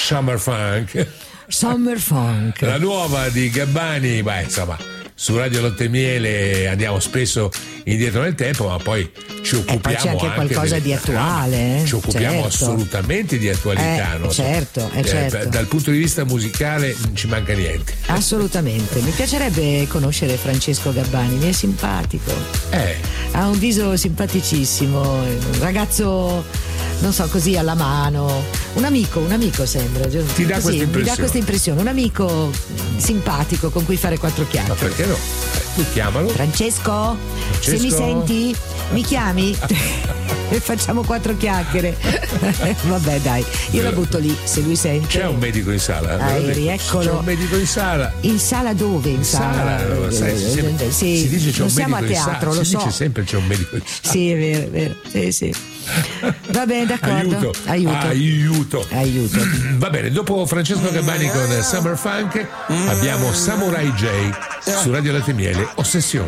Summer Funk. Summer Funk. La nuova di Gabbani, insomma, su Radio Latte e Miele andiamo spesso indietro nel tempo, ma poi ci occupiamo poi c'è anche qualcosa di attuale. Ci occupiamo assolutamente di attualità, no? Certo. Dal punto di vista musicale non ci manca niente. Assolutamente. Mi piacerebbe conoscere Francesco Gabbani, mi è simpatico. Ha un viso simpaticissimo, un ragazzo, non so, così alla mano, un amico sembra. Ti dà questa impressione? Mi dà questa impressione, un amico simpatico con cui fare quattro chiacchiere. Ma perché no? Tu chiamalo. Francesco, se mi senti, mi chiami? E facciamo quattro chiacchiere. Vabbè, dai, io la butto lì, se lui sente. C'è un medico in sala. Eccolo. C'è un medico in sala. In sala dove? In sala? Si dice c'è un medico in sala. Siamo a teatro, lo so. Si dice sempre c'è un medico in sala. Sì, è vero. Sì. Va bene, d'accordo. Aiuto. Va bene, dopo Francesco Gabbani con Summer Funk abbiamo Samurai J su Radio Latte e Miele, Ossessione.